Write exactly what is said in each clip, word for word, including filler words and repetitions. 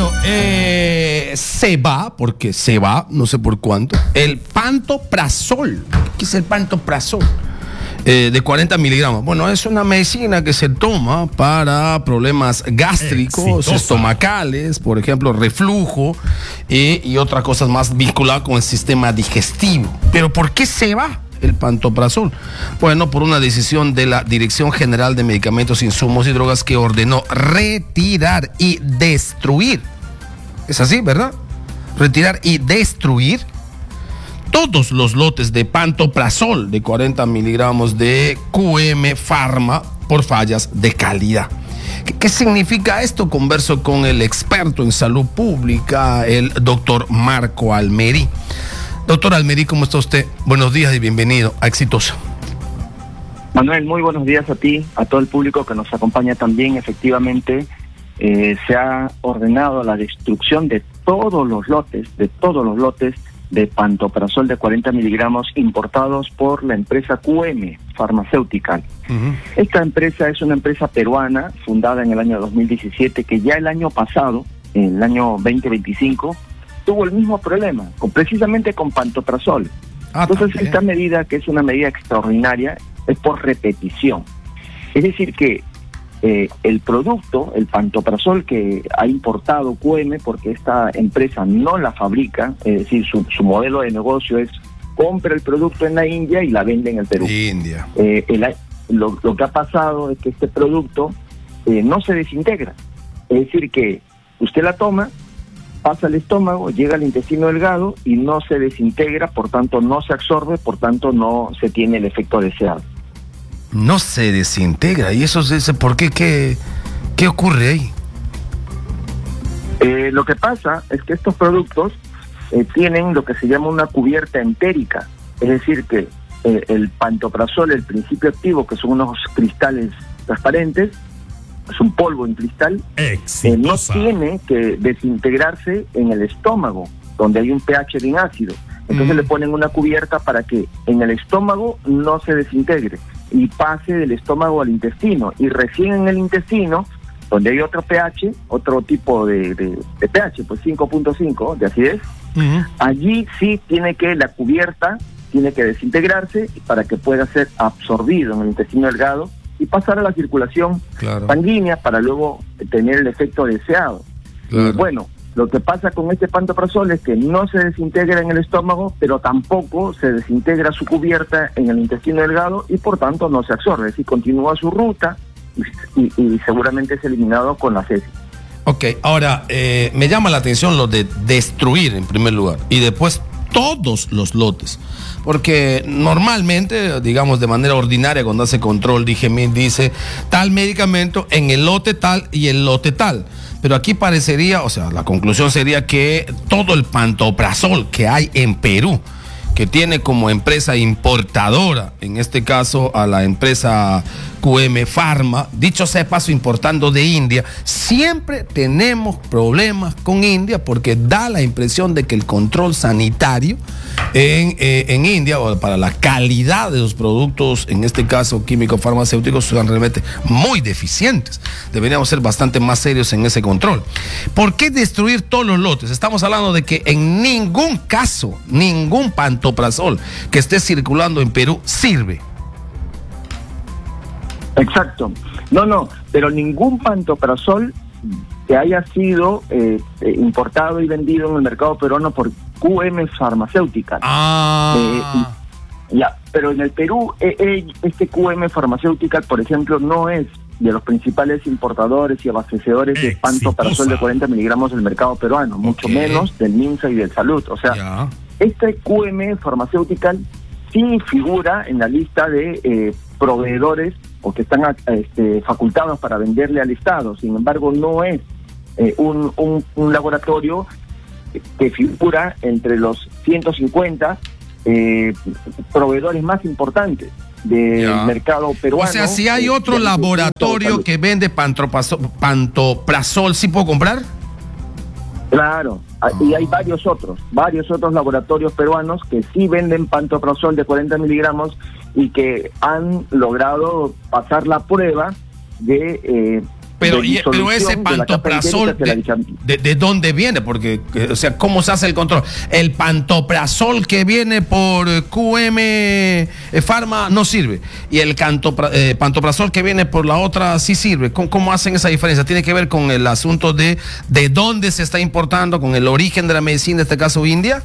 Bueno, eh, se va, porque se va, no sé por cuánto, el pantoprazol. ¿Qué es el pantoprazol? Eh, de cuarenta miligramos. Bueno, es una medicina que se toma para problemas gástricos, Exitosa. estomacales, por ejemplo, reflujo eh, y otras cosas más vinculadas con el sistema digestivo. ¿Pero por qué se va el pantoprazol? Bueno, por una decisión de la Dirección General de Medicamentos, Insumos y Drogas, que ordenó retirar y destruir. Es así, ¿verdad? Retirar y destruir todos los lotes de pantoprazol de cuarenta miligramos de Q M Pharma por fallas de calidad. ¿Qué, ¿Qué significa esto? Converso con el experto en salud pública, el doctor Marco Almerí. Doctor Almerí, ¿cómo está usted? Buenos días y bienvenido a Exitosa. Manuel, muy buenos días a ti, a todo el público que nos acompaña también. Efectivamente, eh, se ha ordenado la destrucción de todos los lotes, de todos los lotes de pantoprazol de cuarenta miligramos importados por la empresa Q M Farmacéutica. Uh-huh. Esta empresa es una empresa peruana fundada en el año dos mil diecisiete, que ya el año pasado, en el año veinte veinticinco, tuvo el mismo problema, con, precisamente con pantoprazol. Ah, Entonces también. Esta medida, que es una medida extraordinaria, es por repetición. Es decir que eh, el producto, el pantoprazol que ha importado Q M, porque esta empresa no la fabrica, es decir, su, su modelo de negocio es compra el producto en la India y la vende en el Perú. India. Eh, el, lo, lo que ha pasado es que este producto eh, no se desintegra. Es decir que usted la toma, pasa al estómago, llega al intestino delgado y no se desintegra, por tanto no se absorbe, por tanto no se tiene el efecto deseado. No se desintegra, y eso es por qué, qué, qué ocurre ahí. Eh, lo que pasa es que estos productos eh, tienen lo que se llama una cubierta entérica, es decir que eh, el pantoprazol, el principio activo, que son unos cristales transparentes, es un polvo en cristal, eh, no tiene que desintegrarse en el estómago, donde hay un pH bien ácido. Entonces mm. le ponen una cubierta para que en el estómago no se desintegre y pase del estómago al intestino. Y recién en el intestino, donde hay otro pH, otro tipo de, de, de pH, pues cinco punto cinco de acidez, mm. allí sí tiene que la cubierta tiene que desintegrarse para que pueda ser absorbido en el intestino delgado y pasar a la circulación claro. sanguínea para luego tener el efecto deseado. Claro. Y bueno, lo que pasa con este pantoprazol es que no se desintegra en el estómago, pero tampoco se desintegra su cubierta en el intestino delgado y por tanto no se absorbe, es decir, continúa su ruta y, y, y seguramente es eliminado con la feces. Ok, ahora eh, me llama la atención lo de destruir en primer lugar y después todos los lotes, porque normalmente, digamos de manera ordinaria, cuando hace control, dije, dice tal medicamento en el lote tal y el lote tal, pero aquí parecería, o sea, la conclusión sería que todo el pantoprazol que hay en Perú, que tiene como empresa importadora, en este caso a la empresa Q M Pharma, dicho sea de paso, importando de India, siempre tenemos problemas con India porque da la impresión de que el control sanitario en, eh, en India, o para la calidad de los productos, en este caso químicos farmacéuticos, son realmente muy deficientes. Deberíamos ser bastante más serios en ese control. ¿Por qué destruir todos los lotes? Estamos hablando de que en ningún caso, ningún pantoprazol que esté circulando en Perú sirve. Exacto. No, no, pero ningún pantoprazol que haya sido eh, eh, importado y vendido en el mercado peruano por Q M Farmacéutica. Ah. Eh, y, ya, pero en el Perú, eh, eh, este Q M Farmacéutica, por ejemplo, no es de los principales importadores y abastecedores de pantoprazol de cuarenta miligramos del mercado peruano, mucho okay. menos del MINSA y del Salud. O sea, ya. Este Q M Farmacéutica sí figura en la lista de eh, proveedores o que están este, facultados para venderle al Estado. Sin embargo, no es eh, un, un, un laboratorio que figura entre los ciento cincuenta eh, proveedores más importantes del yeah. mercado peruano. O sea, si hay otro eh, laboratorio que vende pantoprazol, pantoprazol, ¿sí puedo comprar? Claro, oh. y hay varios otros, varios otros laboratorios peruanos que sí venden pantoprazol de cuarenta miligramos y que han logrado pasar la prueba de eh, Pero, y, pero ese pantoprazol, de, de, ¿de dónde viene? Porque, o sea, ¿cómo se hace el control? El pantoprazol que viene por Q M Pharma no sirve. Y el cantopra, eh, pantoprazol que viene por la otra sí sirve. ¿Cómo, ¿Cómo hacen esa diferencia? ¿Tiene que ver con el asunto de de dónde se está importando, con el origen de la medicina, en este caso India?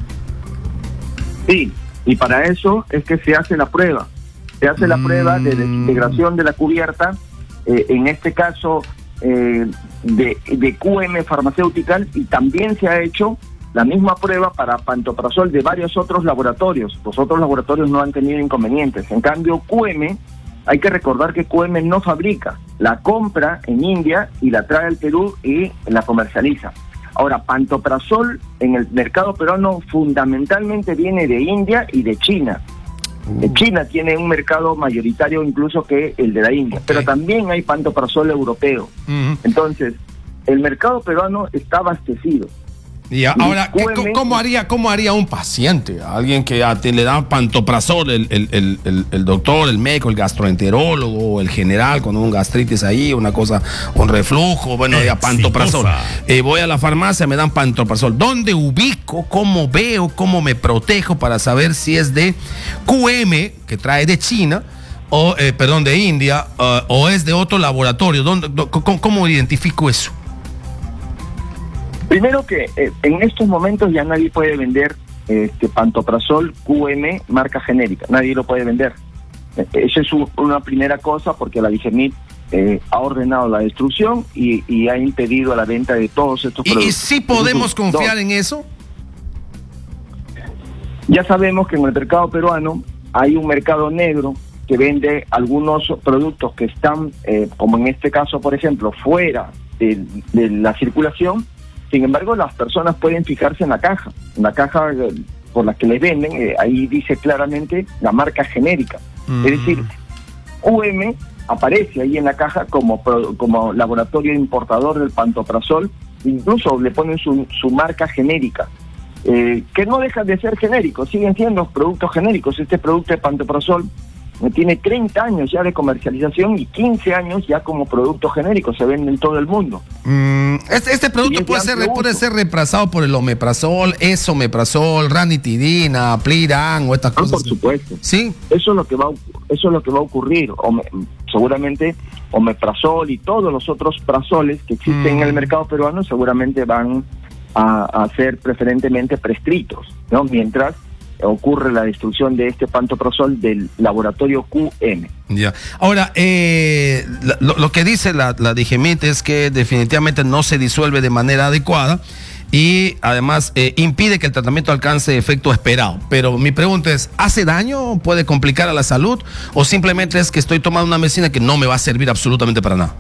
Sí, y para eso es que se hace la prueba. Se hace mm. la prueba de desintegración de la cubierta. Eh, en este caso eh, de, de Q M Farmacéutica, y también se ha hecho la misma prueba para pantoprazol de varios otros laboratorios. Los otros laboratorios no han tenido inconvenientes. En cambio, Q M, hay que recordar que Q M no fabrica, la compra en India y la trae al Perú y la comercializa. Ahora, pantoprazol en el mercado peruano fundamentalmente viene de India y de China. Uh. China tiene un mercado mayoritario incluso que el de la India, okay. Pero también hay pantoprazol europeo. Uh-huh. Entonces, el mercado peruano está abastecido. Y ahora, ¿qué, ¿cómo haría cómo haría un paciente? Alguien que a, te le da pantoprazol, el, el, el, el, el doctor, el médico, el gastroenterólogo, el general, con un gastritis ahí, una cosa, un reflujo, bueno, ya pantoprazol. Eh, voy a la farmacia, me dan pantoprazol. ¿Dónde ubico, cómo veo, cómo me protejo para saber si es de Q M, que trae de China, o, eh, perdón, de India, uh, o es de otro laboratorio? ¿Dónde, cómo, ¿Cómo identifico eso? Primero que eh, en estos momentos ya nadie puede vender este pantoprazol Q M marca genérica, nadie lo puede vender. Eh, esa es u, una primera cosa, porque la Digemit eh, ha ordenado la destrucción y, y ha impedido la venta de todos estos ¿Y, productos. ¿Y si podemos Entonces, confiar dos. en eso? Ya sabemos que en el mercado peruano hay un mercado negro que vende algunos productos que están, eh, como en este caso, por ejemplo, fuera de, de la circulación. Sin embargo, las personas pueden fijarse en la caja, en la caja eh, por la que les venden, eh, ahí dice claramente la marca genérica. Mm. Es decir, Q M aparece ahí en la caja como, como laboratorio importador del pantoprazol, incluso le ponen su, su marca genérica, eh, que no dejan de ser genéricos, siguen siendo productos genéricos. Este producto de pantoprazol tiene treinta años ya de comercialización y quince años ya como producto genérico, se vende en todo el mundo. Mm, este, este producto puede ser, puede ser reemplazado por el omeprazol, esomeprazol, ranitidina, Pliran o estas ah, cosas. Por supuesto. Sí. Eso es lo que va, eso es lo que va a ocurrir. Ome, seguramente omeprazol y todos los otros prazoles que existen mm. en el mercado peruano seguramente van a, a ser preferentemente prescritos, ¿no? Mientras ocurre la destrucción de este pantoprazol del laboratorio Q M. Ya. Ahora, eh, lo, lo que dice la, la Digemit es que definitivamente no se disuelve de manera adecuada y además eh, impide que el tratamiento alcance efecto esperado. Pero mi pregunta es, ¿hace daño? ¿Puede complicar a la salud? ¿O simplemente es que estoy tomando una medicina que no me va a servir absolutamente para nada?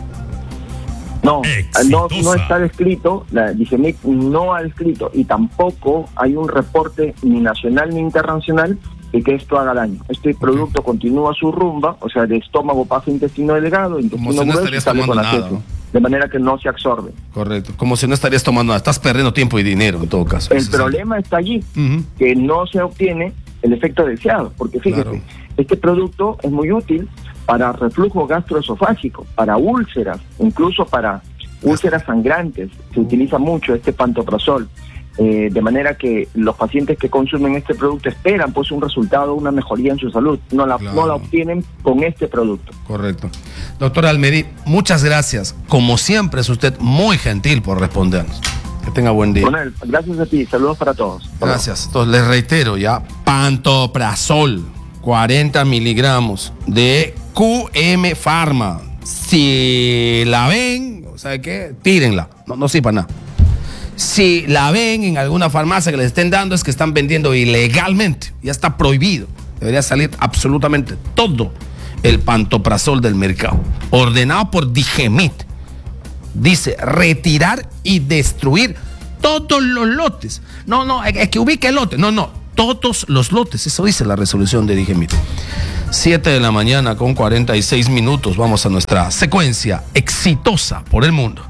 No, no, no está descrito, la Digemit no ha descrito y tampoco hay un reporte ni nacional ni internacional de que esto haga daño. Este okay. producto continúa su rumba, o sea, de estómago pasa a intestino delgado, intestino si no grueso y sale con acceso, ¿no? De manera que no se absorbe. Correcto, como si no estarías tomando nada, estás perdiendo tiempo y dinero en todo caso. El problema está allí, uh-huh. que no se obtiene el efecto deseado, porque fíjate, claro. este producto es muy útil para reflujo gastroesofágico, para úlceras, incluso para úlceras sangrantes, se utiliza mucho este pantoprazol, eh, de manera que los pacientes que consumen este producto esperan pues un resultado, una mejoría en su salud, no la, claro. no la obtienen con este producto. Correcto. Doctora Almerí, muchas gracias, como siempre es usted muy gentil por respondernos. Que tenga buen día. Bueno, gracias a ti, saludos para todos. Gracias. Entonces les reitero ya, pantoprazol, cuarenta miligramos de Q M Pharma. Si la ven, ¿sabe qué? Tírenla, no, no sirva nada. Si la ven en alguna farmacia que les estén dando, es que están vendiendo ilegalmente, ya está prohibido. Debería salir absolutamente todo el pantoprazol del mercado, ordenado por Digemit. Dice retirar y destruir todos los lotes. No, no, es que ubique el lote, no, no, todos los lotes, eso dice la resolución de Digemit. siete de la mañana con cuarenta y seis minutos. Vamos a nuestra secuencia exitosa por el mundo.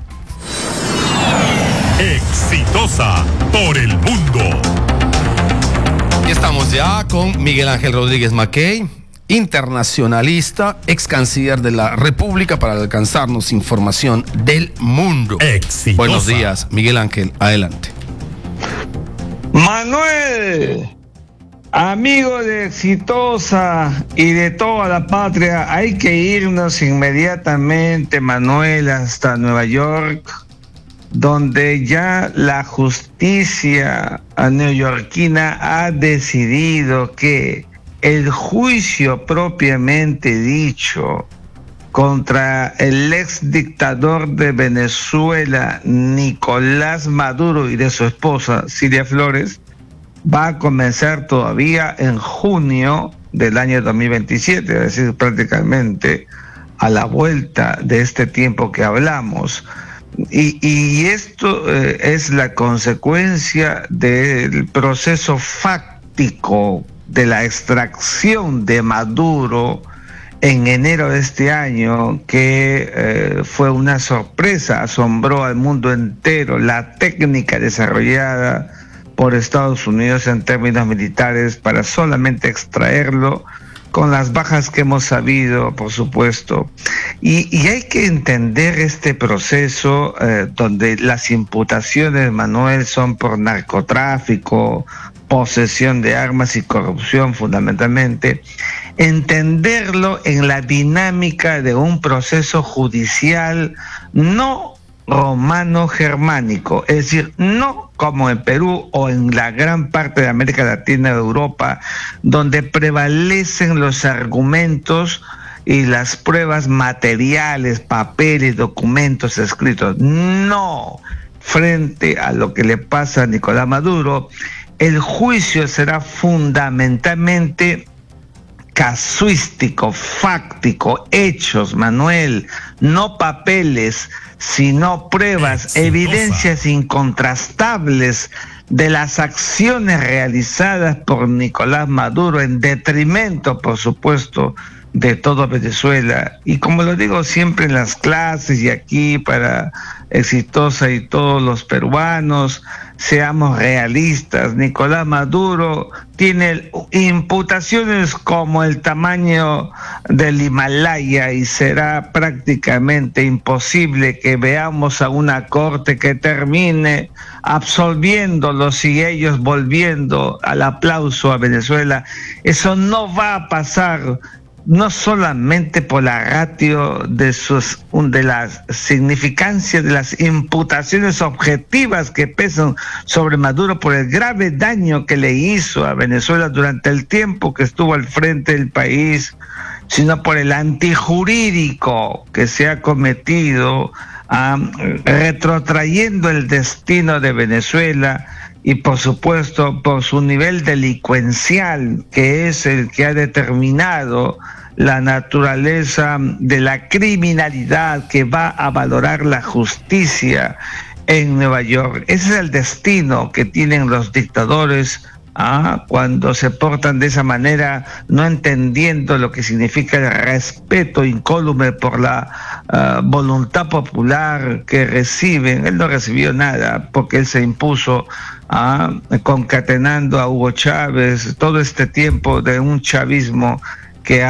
Exitosa por el mundo. Y estamos ya con Miguel Ángel Rodríguez Mackey internacionalista, ex canciller de la República, para alcanzarnos información del mundo. Exitosa. Buenos días, Miguel Ángel, adelante. Manuel, amigo de Exitosa y de toda la patria, hay que irnos inmediatamente, Manuel, hasta Nueva York, donde ya la justicia neoyorquina ha decidido que el juicio propiamente dicho contra el ex dictador de Venezuela, Nicolás Maduro, y de su esposa, Cilia Flores, va a comenzar todavía en junio del año dos mil veintisiete, es decir, prácticamente a la vuelta de este tiempo que hablamos. Y, y esto eh, es la consecuencia del proceso fáctico de la extracción de Maduro en enero de este año, que eh, fue una sorpresa, asombró al mundo entero la técnica desarrollada por Estados Unidos en términos militares para solamente extraerlo, con las bajas que hemos sabido, por supuesto. Y, y hay que entender este proceso eh, donde las imputaciones, Manuel, son por narcotráfico, posesión de armas y corrupción fundamentalmente, entenderlo en la dinámica de un proceso judicial no romano-germánico, es decir, no como en Perú o en la gran parte de América Latina, de Europa, donde prevalecen los argumentos y las pruebas materiales, papeles, documentos escritos. No, frente a lo que le pasa a Nicolás Maduro, el juicio será fundamentalmente casuístico, fáctico, hechos, Manuel, no papeles, sino pruebas, Exitosa. Evidencias incontrastables de las acciones realizadas por Nicolás Maduro en detrimento, por supuesto, de todo Venezuela. Y como lo digo siempre en las clases y aquí para Exitosa y todos los peruanos, seamos realistas. Nicolás Maduro tiene imputaciones como el tamaño del Himalaya y será prácticamente imposible que veamos a una corte que termine absolviéndolos y ellos volviendo al aplauso a Venezuela. Eso no va a pasar, no solamente por la ratio de sus de la significancia de las imputaciones objetivas que pesan sobre Maduro por el grave daño que le hizo a Venezuela durante el tiempo que estuvo al frente del país, sino por el antijurídico que se ha cometido, um, retrotrayendo el destino de Venezuela, y por supuesto por su nivel delincuencial, que es el que ha determinado la naturaleza de la criminalidad que va a valorar la justicia en Nueva York. Ese es el destino que tienen los dictadores ¿ah? cuando se portan de esa manera, no entendiendo lo que significa el respeto incólume por la uh, voluntad popular que reciben. Él no recibió nada porque él se impuso ¿ah? concatenando a Hugo Chávez todo este tiempo de un chavismo que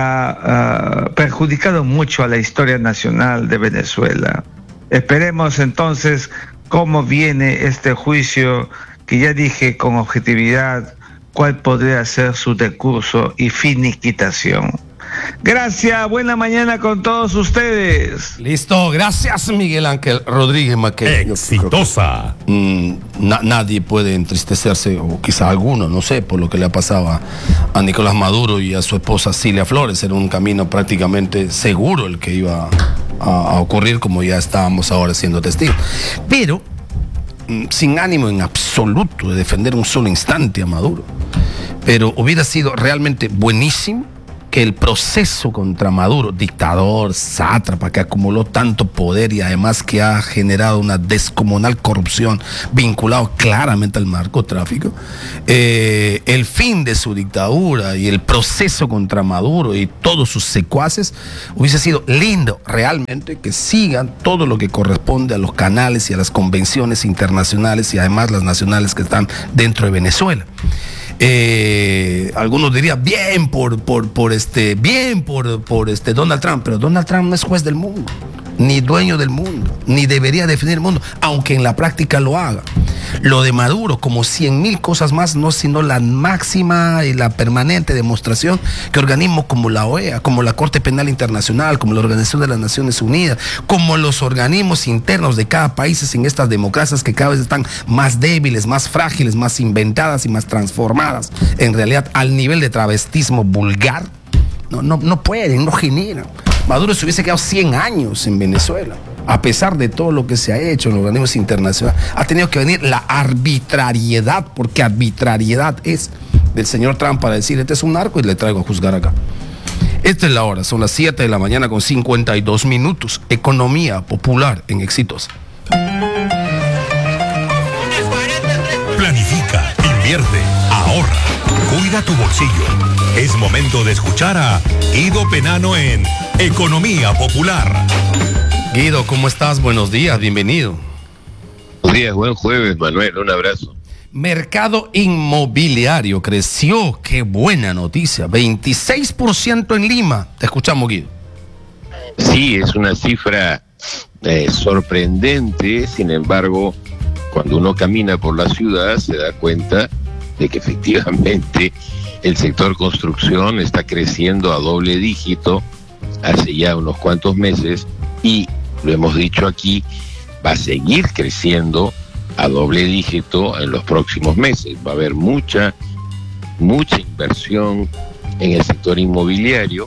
ha uh, perjudicado mucho a la historia nacional de Venezuela. Esperemos entonces cómo viene este juicio, que ya dije con objetividad cuál podría ser su decurso y finiquitación. Gracias, buena mañana con todos ustedes. Listo, gracias Miguel Ángel Rodríguez Maquet. Exitosa. Que, mmm, na, nadie puede entristecerse, o quizá alguno, no sé, por lo que le ha pasado a, a Nicolás Maduro y a su esposa Cilia Flores. Era un camino prácticamente seguro el que iba a, a ocurrir, como ya estábamos ahora siendo testigos. Pero mmm, sin ánimo en absoluto de defender un solo instante a Maduro, pero hubiera sido realmente buenísimo que el proceso contra Maduro, dictador, sátrapa, que acumuló tanto poder y además que ha generado una descomunal corrupción vinculado claramente al narcotráfico, eh, el fin de su dictadura y el proceso contra Maduro y todos sus secuaces, hubiese sido lindo realmente que sigan todo lo que corresponde a los canales y a las convenciones internacionales y además las nacionales que están dentro de Venezuela. Eh, algunos dirían bien por, por, por este, bien por, por este Donald Trump, pero Donald Trump no es juez del mundo, ni dueño del mundo, ni debería definir el mundo, aunque en la práctica lo haga. Lo de Maduro, como cien mil cosas más, no sino la máxima y la permanente demostración que organismos como la O E A, como la Corte Penal Internacional, como la Organización de las Naciones Unidas, como los organismos internos de cada país en estas democracias que cada vez están más débiles, más frágiles, más inventadas y más transformadas, en realidad al nivel de travestismo vulgar, no, no, no pueden, no generan. Maduro se hubiese quedado cien años en Venezuela, a pesar de todo lo que se ha hecho en los organismos internacionales. Ha tenido que venir la arbitrariedad, porque arbitrariedad es del señor Trump para decir, este es un narco y le traigo a juzgar acá. Esta es la hora, son las siete de la mañana con cincuenta y dos minutos. Economía popular en Exitosa. Planifica, invierte, ahorra, cuida tu bolsillo. Es momento de escuchar a Guido Penano en Economía Popular. Guido, ¿cómo estás? Buenos días, bienvenido. Buenos días, buen jueves, Manuel, un abrazo. Mercado inmobiliario creció, qué buena noticia, veintiséis por ciento en Lima. Te escuchamos, Guido. Sí, es una cifra eh, sorprendente, sin embargo, cuando uno camina por la ciudad se da cuenta de que efectivamente el sector construcción está creciendo a doble dígito hace ya unos cuantos meses y, lo hemos dicho aquí, va a seguir creciendo a doble dígito en los próximos meses. Va a haber mucha, mucha inversión en el sector inmobiliario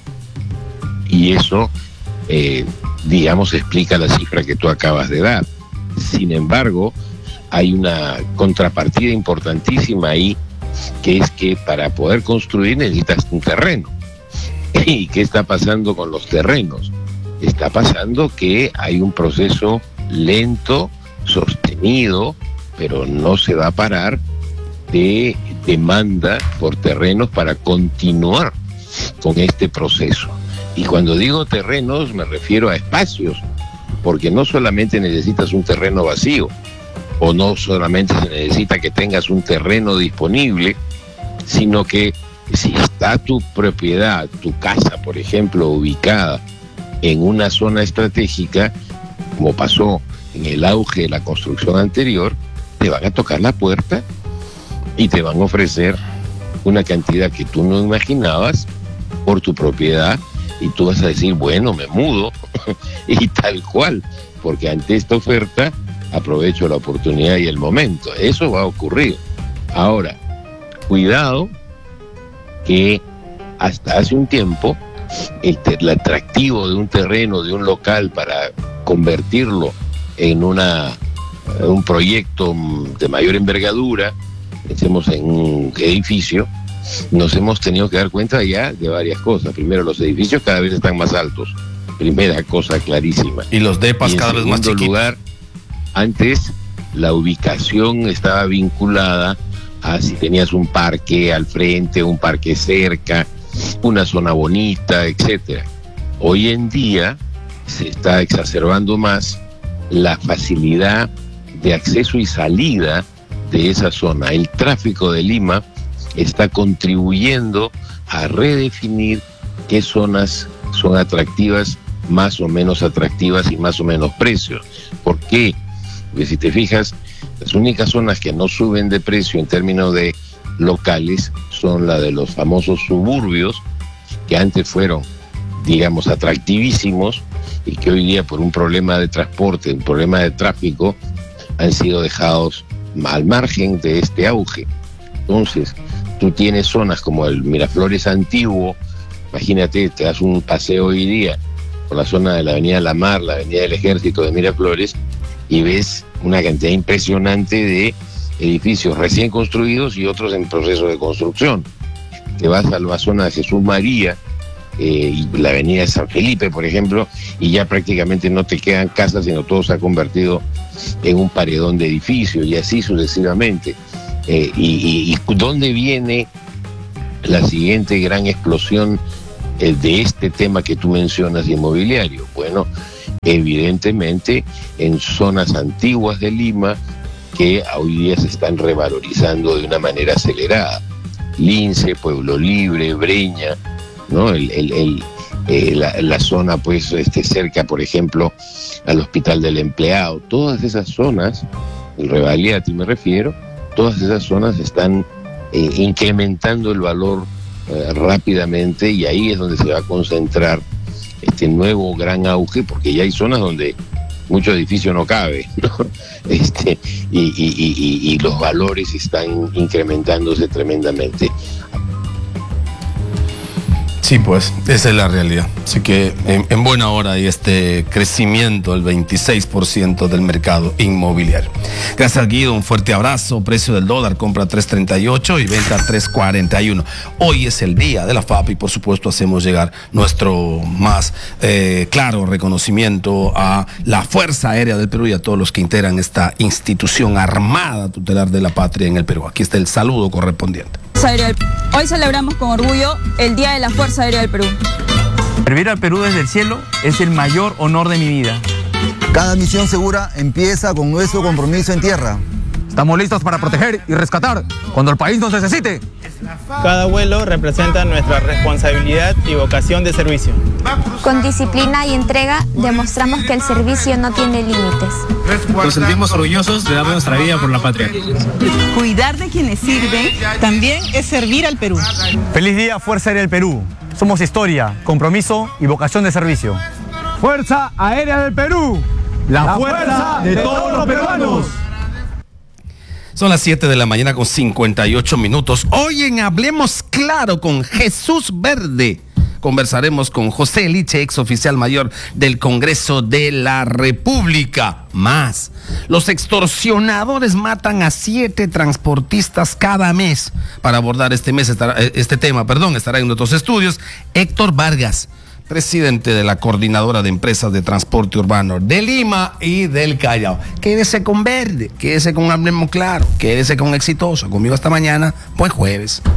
y eso, eh, digamos, explica la cifra que tú acabas de dar. Sin embargo, hay una contrapartida importantísima ahí, que es que para poder construir necesitas un terreno. ¿Y qué está pasando con los terrenos? Está pasando que hay un proceso lento, sostenido, pero no se va a parar, de demanda por terrenos para continuar con este proceso. Y cuando digo terrenos me refiero a espacios, porque no solamente necesitas un terreno vacío, o no solamente se necesita que tengas un terreno disponible, sino que si está tu propiedad, tu casa, por ejemplo, ubicada en una zona estratégica, como pasó en el auge de la construcción anterior, te van a tocar la puerta y te van a ofrecer una cantidad que tú no imaginabas por tu propiedad, y tú vas a decir, bueno, me mudo, y tal cual, porque ante esta oferta aprovecho la oportunidad y el momento. Eso va a ocurrir. Ahora, cuidado, que hasta hace un tiempo este, el atractivo de un terreno, de un local para convertirlo en una un proyecto de mayor envergadura, pensemos en un edificio, nos hemos tenido que dar cuenta ya de varias cosas. Primero, los edificios cada vez están más altos, primera cosa clarísima. Y los depas cada vez más chiquitos. En segundo lugar, antes la ubicación estaba vinculada a si tenías un parque al frente, un parque cerca, una zona bonita, etcétera. Hoy en día se está exacerbando más la facilidad de acceso y salida de esa zona. El tráfico de Lima está contribuyendo a redefinir qué zonas son atractivas, más o menos atractivas y más o menos precios. ¿Por qué? Porque si te fijas, las únicas zonas que no suben de precio en términos de locales son la de los famosos suburbios, que antes fueron, digamos, atractivísimos y que hoy día por un problema de transporte, un problema de tráfico, han sido dejados al margen de este auge. Entonces, tú tienes zonas como el Miraflores antiguo, imagínate, te das un paseo hoy día por la zona de la Avenida La Mar, la Avenida del Ejército de Miraflores, y ves una cantidad impresionante de edificios recién construidos y otros en proceso de construcción. Te vas a la zona de Jesús María, eh, y la Avenida de San Felipe, por ejemplo, y ya prácticamente no te quedan casas, sino todo se ha convertido en un paredón de edificios, y así sucesivamente. Eh, y, y, y ¿dónde viene la siguiente gran explosión eh, de este tema que tú mencionas, inmobiliario? Bueno, evidentemente en zonas antiguas de Lima, que hoy día se están revalorizando de una manera acelerada. Lince, Pueblo Libre, Breña, ¿no? El, el, el, eh, la, la zona, pues, este, cerca, por ejemplo, al Hospital del Empleado. Todas esas zonas, el Revaliati me refiero, todas esas zonas están eh, incrementando el valor eh, rápidamente, y ahí es donde se va a concentrar este nuevo gran auge, porque ya hay zonas donde mucho edificio no cabe, ¿no? Este, y, y, y, y los valores están incrementándose tremendamente. Sí, pues, esa es la realidad. Así que en, en buena hora hay este crecimiento del veintiséis por ciento del mercado inmobiliario. Gracias, Guido, un fuerte abrazo. Precio del dólar, compra tres treinta y ocho y venta tres cuarenta y uno. Hoy es el día de la F A P y por supuesto hacemos llegar nuestro más eh, claro reconocimiento a la Fuerza Aérea del Perú y a todos los que integran esta institución armada tutelar de la patria en el Perú. Aquí está el saludo correspondiente. Hoy celebramos con orgullo el Día de la Fuerza Aérea del Perú. Servir al Perú desde el cielo es el mayor honor de mi vida. Cada misión segura empieza con nuestro compromiso en tierra. Estamos listos para proteger y rescatar cuando el país nos necesite. Cada vuelo representa nuestra responsabilidad y vocación de servicio. Con disciplina y entrega demostramos que el servicio no tiene límites. Nos sentimos orgullosos de dar nuestra vida por la patria. Cuidar de quienes sirven también es servir al Perú. Feliz día, Fuerza Aérea del Perú. Somos historia, compromiso y vocación de servicio. Fuerza Aérea del Perú, la, la fuerza de todos los peruanos. Son las siete de la mañana con cincuenta y ocho minutos. Hoy en Hablemos Claro con Jesús Verde conversaremos con José Eliche, ex oficial mayor del Congreso de la República. Más, los extorsionadores matan a siete transportistas cada mes. Para abordar este mes estará, este tema, perdón, estará en nuestros estudios Héctor Vargas, presidente de la Coordinadora de Empresas de Transporte Urbano de Lima y del Callao. Quédese con Verde, quédese con Hablemos Claro, quédese con Exitoso. Conmigo hasta mañana. Buen jueves.